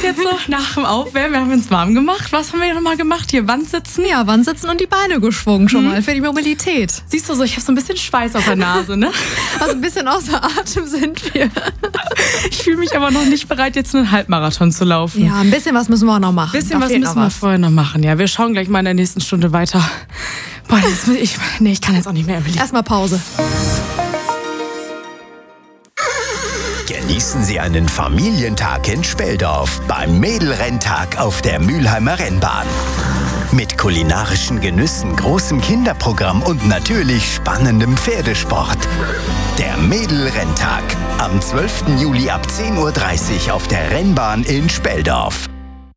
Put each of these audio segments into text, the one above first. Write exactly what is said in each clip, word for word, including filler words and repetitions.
jetzt so nach dem Aufwärmen, wir haben uns warm gemacht. Was haben wir nochmal gemacht? Hier Wand sitzen? Ja, Wand sitzen und die Beine geschwungen schon hm. mal für die Mobilität. Siehst du so, ich habe so ein bisschen Schweiß auf der Nase, ne? Also ein bisschen außer Atem sind wir. Ich fühle mich aber noch nicht bereit, jetzt einen Halbmarathon zu laufen. Ja, ein bisschen was müssen wir auch noch machen. Ein bisschen was müssen wir vorher noch machen, ja. Wir schauen gleich mal in der nächsten Stunde weiter. Boah, jetzt, ich, nee, ich kann jetzt auch nicht mehr, Emily. Erstmal Pause. Genießen Sie einen Familientag in Speldorf beim Mädelrenntag auf der Mülheimer Rennbahn. Mit kulinarischen Genüssen, großem Kinderprogramm und natürlich spannendem Pferdesport. Der Mädelrenntag am zwölften Juli ab zehn Uhr dreißig auf der Rennbahn in Speldorf.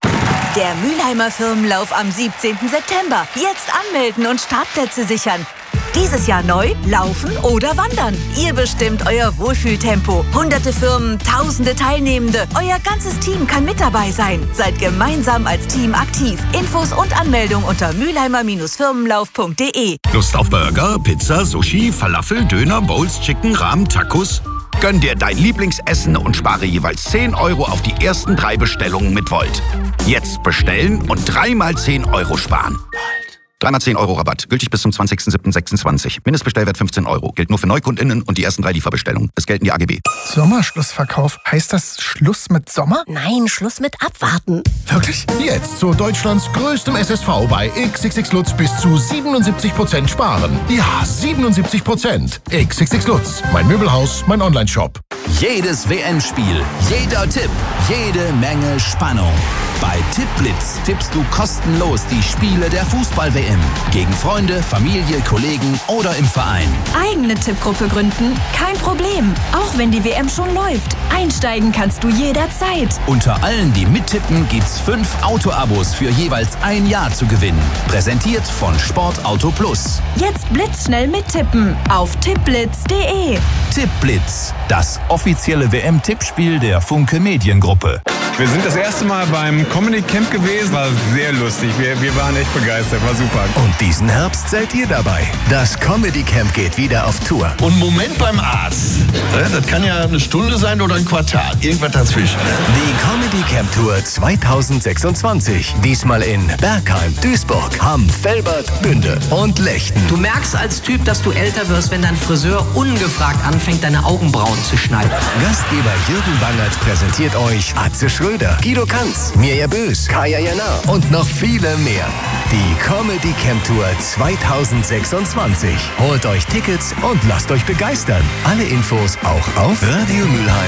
Der Mülheimer Firmenlauf am siebzehnten September. Jetzt anmelden und Startplätze sichern. Dieses Jahr neu, laufen oder wandern. Ihr bestimmt euer Wohlfühltempo. Hunderte Firmen, tausende Teilnehmende. Euer ganzes Team kann mit dabei sein. Seid gemeinsam als Team aktiv. Infos und Anmeldung unter mülheimer Firmenlauf punkt de. Lust auf Burger, Pizza, Sushi, Falafel, Döner, Bowls, Chicken, Rahmen, Tacos? Gönn dir dein Lieblingsessen und spare jeweils zehn Euro auf die ersten drei Bestellungen mit Volt. Jetzt bestellen und dreimal zehn Euro sparen. Dreimal zehn Euro Rabatt. Gültig bis zum zwanzigsten siebten sechsundzwanzig. Mindestbestellwert fünfzehn Euro. Gilt nur für NeukundInnen und die ersten drei Lieferbestellungen. Es gelten die A G B. Sommerschlussverkauf. Heißt das Schluss mit Sommer? Nein, Schluss mit Abwarten. Wirklich? Jetzt zu Deutschlands größtem S S V bei X X X Lutz bis zu siebenundsiebzig Prozent sparen. Ja, siebenundsiebzig Prozent. X X X Lutz. Mein Möbelhaus, mein Onlineshop. Jedes W M-Spiel, jeder Tipp, jede Menge Spannung. Bei Tippblitz tippst du kostenlos die Spiele der Fußball-W M. Gegen Freunde, Familie, Kollegen oder im Verein. Eigene Tippgruppe gründen? Kein Problem. Auch wenn die W M schon läuft. Einsteigen kannst du jederzeit. Unter allen, die mittippen, gibt's fünf Auto-Abos für jeweils ein Jahr zu gewinnen. Präsentiert von Sportauto Plus. Jetzt blitzschnell mittippen auf tippblitz punkt de. Tippblitz, das offizielle W M-Tippspiel der Funke Mediengruppe. Wir sind das erste Mal beim Comedy Camp gewesen. War sehr lustig. Wir, wir waren echt begeistert. War super. Und diesen Herbst seid ihr dabei. Das Comedy Camp geht wieder auf Tour. Und Moment beim Arzt. Das kann ja eine Stunde sein oder ein Quartal. Irgendwas dazwischen. Die Comedy Camp Tour zweitausendsechsundzwanzig. Diesmal in Bergheim, Duisburg, Hamm, Velbert, Bünde und Lechten. Du merkst als Typ, dass du älter wirst, wenn dein Friseur ungefragt anfängt, deine Augenbrauen zu schneiden. Gastgeber Jürgen Bangert präsentiert euch Atze Schröder, Guido Kanz, Mirja Bös, Kaya Jana und noch viele mehr. Die Comedy Camp Tour zweitausendsechsundzwanzig. Holt euch Tickets und lasst euch begeistern. Alle Infos auch auf radio mülheim